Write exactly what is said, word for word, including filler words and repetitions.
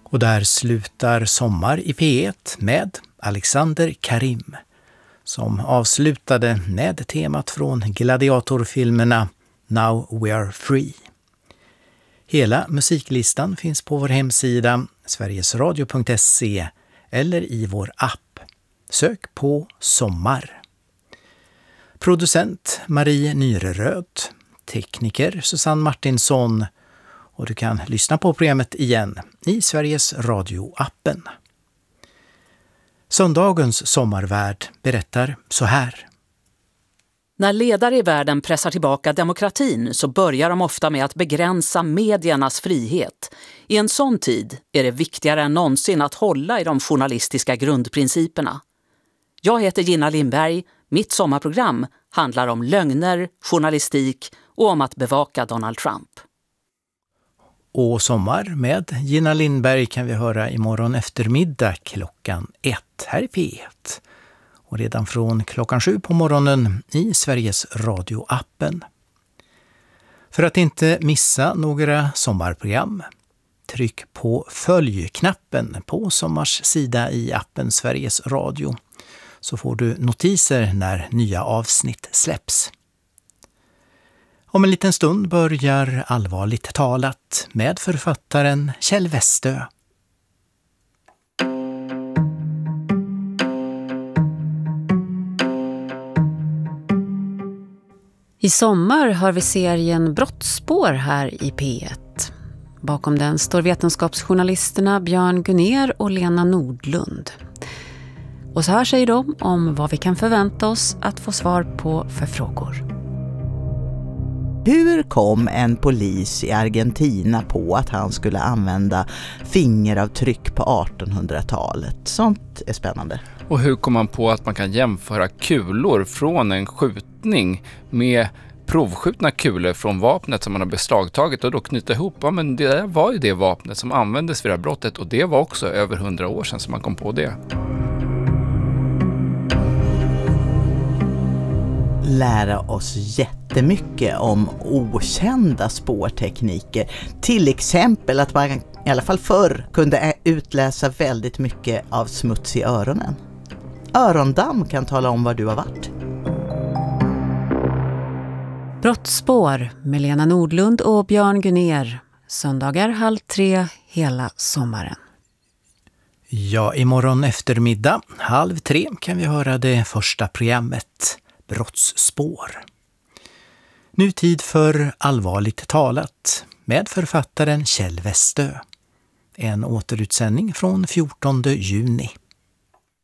Och där slutar Sommar i P ett med Alexander Karim, som avslutade med temat från gladiatorfilmerna Now We Are Free. Hela musiklistan finns på vår hemsida sverigesradio punkt se eller i vår app. Sök på Sommar. Producent Marie Nyreröd, tekniker Susanne Martinsson, och du kan lyssna på programmet igen i Sveriges Radio-appen. Söndagens sommarvärd berättar så här. När ledare i världen pressar tillbaka demokratin så börjar de ofta med att begränsa mediernas frihet. I en sån tid är det viktigare än någonsin att hålla i de journalistiska grundprinciperna. Jag heter Gina Lindberg. Mitt sommarprogram handlar om lögner, journalistik och om att bevaka Donald Trump. Och Sommar med Gina Lindberg kan vi höra imorgon eftermiddag klockan ett här i P ett. Och redan från klockan sju på morgonen i Sveriges Radio-appen. För att inte missa några sommarprogram, tryck på följ-knappen på Sommars sida i appen Sveriges Radio, så får du notiser när nya avsnitt släpps. Om en liten stund börjar Allvarligt talat med författaren Kjell Westö. I sommar har vi serien Brottsspår här i P ett. Bakom den står vetenskapsjournalisterna Björn Gunnér och Lena Nordlund. Och så här säger de om vad vi kan förvänta oss att få svar på för frågor. Hur kom en polis i Argentina på att han skulle använda fingeravtryck på artonhundratalet? Sånt är spännande. Och hur kom man på att man kan jämföra kulor från en skjutning med provskjutna kulor från vapnet som man har beslagtagit och då knyta ihop? Ja, men det där var ju det vapnet som användes vid det här brottet, och det var också över hundra år sedan som man kom på det. Lära oss jättemycket om okända spårtekniker. Till exempel att man i alla fall förr kunde utläsa väldigt mycket av smuts i öronen. Örondamm kan tala om var du har varit. Brottsspår med Lena Nordlund och Björn Gunnér. Söndagar halv tre hela sommaren. Ja, imorgon eftermiddag halv tre kan vi höra det första programmet, Brottsspår. Nu tid för Allvarligt talat med författaren Kjell Westö. En återutsändning från fjortonde juni.